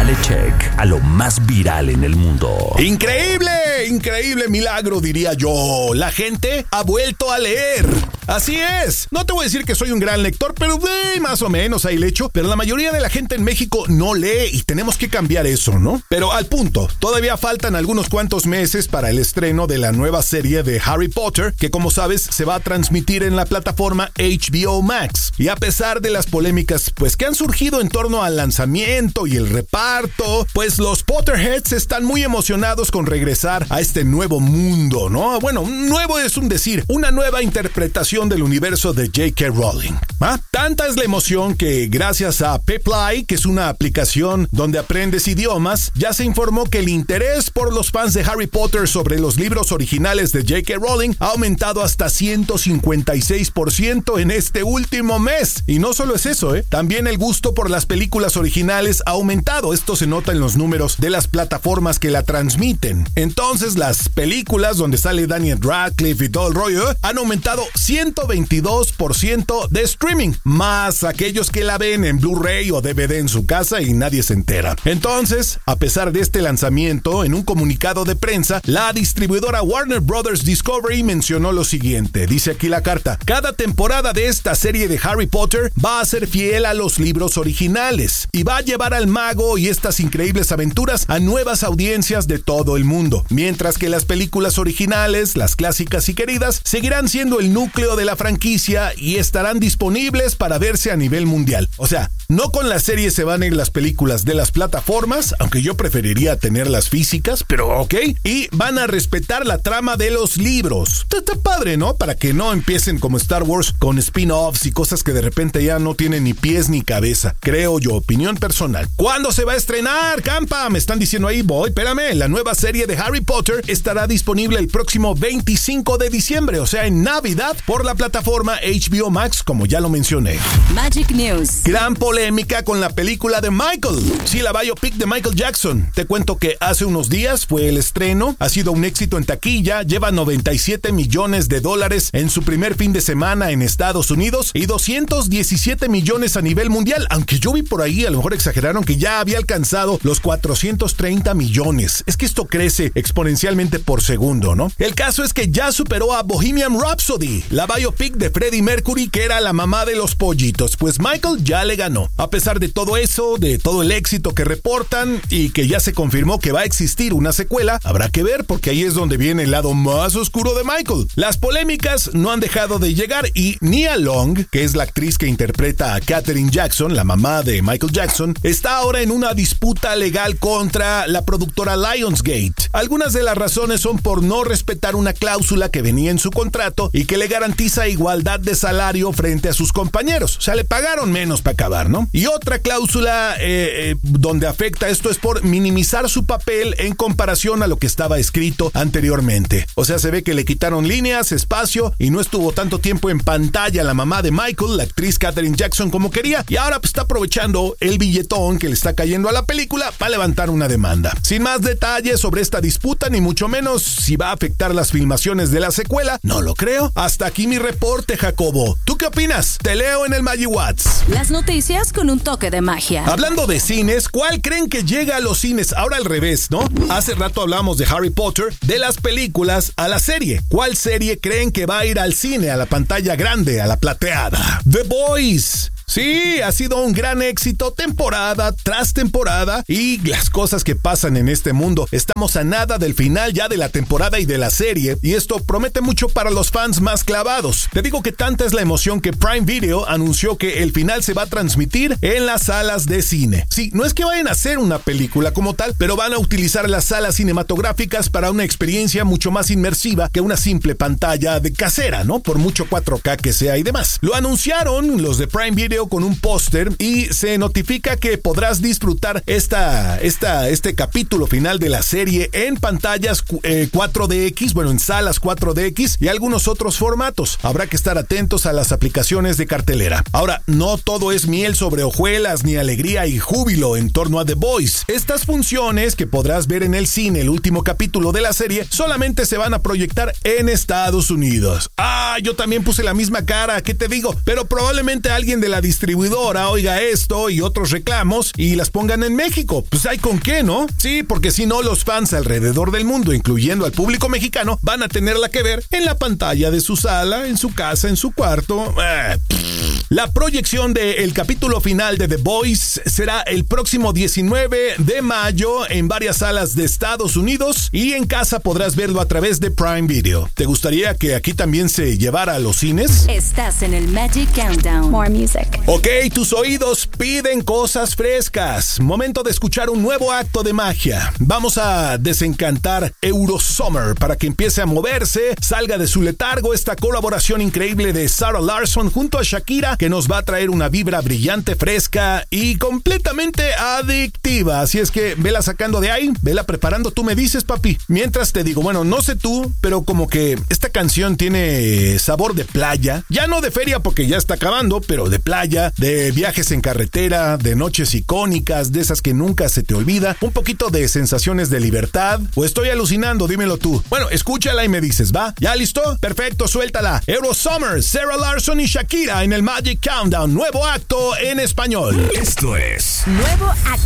Dale check a lo más viral en el mundo. Increíble milagro, diría yo. La gente ha vuelto a leer. Así es. No te voy a decir que soy un gran lector, pero más o menos ahí le echo. Pero la mayoría de la gente en México no lee y tenemos que cambiar eso, ¿no? Pero al punto, todavía faltan algunos cuantos meses para el estreno de la nueva serie de Harry Potter, que como sabes se va a transmitir en la plataforma HBO Max. Y a pesar de las polémicas pues que han surgido en torno al lanzamiento y el reparto, pues los Potterheads están muy emocionados con regresar a este nuevo mundo, ¿no? Bueno, nuevo es un decir, una nueva interpretación del universo de J.K. Rowling. Tanta es la emoción que gracias a Pepli, que es una aplicación donde aprendes idiomas, ya se informó que el interés por los fans de Harry Potter sobre los libros originales de J.K. Rowling ha aumentado hasta 156% en este último mes. Y no solo es eso, también el gusto por las películas originales ha aumentado. Esto se nota en los números de las plataformas que la transmiten. Entonces, las películas donde sale Daniel Radcliffe y todo el rollo han aumentado 122% de streaming, más aquellos que la ven en Blu-ray o DVD en su casa y nadie se entera. Entonces, a pesar de este lanzamiento, en un comunicado de prensa, la distribuidora Warner Bros. Discovery mencionó lo siguiente. Dice aquí la carta: cada temporada de esta serie de Harry Potter va a ser fiel a los libros originales y va a llevar al mago y estas increíbles aventuras a nuevas audiencias de todo el mundo, mientras que las películas originales, las clásicas y queridas, seguirán siendo el núcleo de la franquicia y estarán disponibles para verse a nivel mundial. O sea, no con la serie se van a ir las películas de las plataformas, aunque yo preferiría tenerlas físicas, pero ok, y van a respetar la trama de los libros. Está padre, ¿no? Para que no empiecen como Star Wars con spin-offs y cosas que de repente ya no tienen ni pies ni cabeza. Creo yo, opinión personal. ¿Cuándo se va a estrenar, Campa? Me están diciendo ahí, espérame, la nueva serie de Harry Potter estará disponible el próximo 25 de diciembre, o sea, en Navidad, por la plataforma HBO Max, como ya lo mencioné. Magic News. Gran polémica con la película de Michael. Sí, la biopic de Michael Jackson. Te cuento que hace unos días fue el estreno, ha sido un éxito en taquilla, lleva $97 millones en su primer fin de semana en Estados Unidos y 217 millones a nivel mundial, aunque yo vi por ahí, a lo mejor exageraron, que ya había alcanzado los 430 millones. Es que esto crece exponencialmente por segundo, ¿no? El caso es que ya superó a Bohemian Rhapsody, la biopic de Freddie Mercury, que era la mamá de los pollitos. Pues Michael ya le ganó. A pesar de todo eso, de todo el éxito que reportan y que ya se confirmó que va a existir una secuela, habrá que ver, porque ahí es donde viene el lado más oscuro de Michael. Las polémicas no han dejado de llegar y Nia Long, que es la actriz que interpreta a Katherine Jackson, la mamá de Michael Jackson, está ahora en una disputa legal contra la productora Lionsgate. Algunas de las razones son por no respetar una cláusula que venía en su contrato y que le garantiza igualdad de salario frente a sus compañeros. O sea, le pagaron menos para acabar, ¿no? Y otra cláusula donde afecta esto es por minimizar su papel en comparación a lo que estaba escrito anteriormente. O sea, se ve que le quitaron líneas, espacio y no estuvo tanto tiempo en pantalla la mamá de Michael, la actriz Katherine Jackson, como quería, y ahora pues está aprovechando el billetón que le está cayendo a la película para levantar una demanda. Sin más detalles sobre esta disputa, ni mucho menos si va a afectar las filmaciones de la secuela, no lo creo. Hasta aquí mi reporte, Jacobo. ¿Tú qué opinas? Te leo en el MagiWhat's. Las noticias con un toque de magia. Hablando de cines, ¿cuál creen que llega a los cines? Ahora al revés, ¿no? Hace rato hablamos de Harry Potter, de las películas a la serie. ¿Cuál serie creen que va a ir al cine, a la pantalla grande, a la plateada? The Boys. Sí, ha sido un gran éxito temporada tras temporada y las cosas que pasan en este mundo. Estamos a nada del final ya de la temporada y de la serie y esto promete mucho para los fans más clavados. Te digo que tanta es la emoción que Prime Video anunció que el final se va a transmitir en las salas de cine. Sí, no es que vayan a hacer una película como tal, pero van a utilizar las salas cinematográficas para una experiencia mucho más inmersiva que una simple pantalla de casera, ¿no? Por mucho 4K que sea y demás. Lo anunciaron los de Prime Video con un póster y se notifica que podrás disfrutar este capítulo final de la serie en pantallas 4DX, bueno, en salas 4DX y algunos otros formatos. Habrá que estar atentos a las aplicaciones de cartelera. Ahora, no todo es miel sobre hojuelas ni alegría y júbilo en torno a The Boys. Estas funciones que podrás ver en el cine, el último capítulo de la serie, solamente se van a proyectar en Estados Unidos. Yo también puse la misma cara, ¿qué te digo? Pero probablemente alguien de la distribuidora oiga esto y otros reclamos y las pongan en México. Pues hay con qué, ¿no? Sí, porque si no, los fans alrededor del mundo, incluyendo al público mexicano, van a tenerla que ver en la pantalla de su sala, en su casa, en su cuarto. La proyección del capítulo final de The Boys será el próximo 19 de mayo en varias salas de Estados Unidos y en casa podrás verlo a través de Prime Video. ¿Te gustaría que aquí también se llevara a los cines? Estás en el Magic Countdown. More music. Ok, tus oídos piden cosas frescas. Momento de escuchar un nuevo acto de magia. Vamos a desencantar Eurosummer para que empiece a moverse, salga de su letargo esta colaboración increíble de Sarah Larsson junto a Shakira, que nos va a traer una vibra brillante, fresca y completamente adictiva. Así es que vela sacando de ahí, vela preparando, tú me dices, papi. Mientras te digo, bueno, no sé tú, pero como que esta canción tiene sabor de playa. Ya no de feria porque ya está acabando, pero de playa, de viajes en carretera, de noches icónicas, de esas que nunca se te olvida, un poquito de sensaciones de libertad. ¿O estoy alucinando? Dímelo tú. Bueno, escúchala y me dices, ¿va? ¿Ya listo? Perfecto, suéltala. Eurosummer, Sarah Larsson y Shakira en el Magic Countdown, nuevo acto en español. Esto es Nuevo acto